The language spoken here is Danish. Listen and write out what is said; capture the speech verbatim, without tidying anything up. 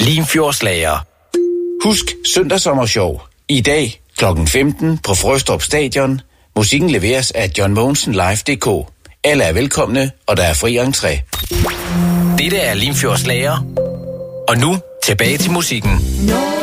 Limfjordslager. Husk Søndagssommershow. I dag klokken femten på Frøstrup Stadion. Musikken leveres af John Mogensen Live punktum d k. Alle er velkomne, og der er fri entré. Dette er Limfjordslager. Og nu tilbage til musikken.